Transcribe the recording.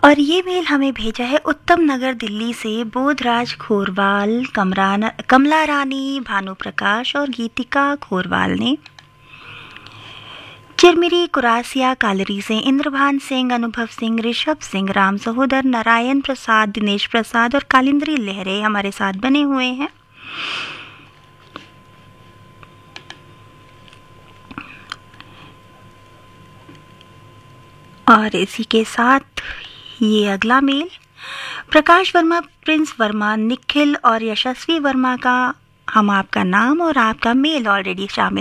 और ये मेल हमें भेजा है उत्तम नगर दिल्ली से बोधराज खोरवाल, कमला रानी, भानु प्रकाश और गीतिका खोरवाल ने। चिरमिरी कुरासिया कालरी से इंद्रभान सिंह, अनुभव सिंह, ऋषभ सिंह, राम सहोदर, नारायण प्रसाद, दिनेश प्रसाद और कालिंद्री लहरे हमारे साथ बने हुए हैं। और इसी के साथ ये अगला मेल प्रकाश वर्मा, प्रिंस वर्मा, निखिल और यशस्वी वर्मा का हम आपका नाम और आपका मेल ऑलरेडी शामिल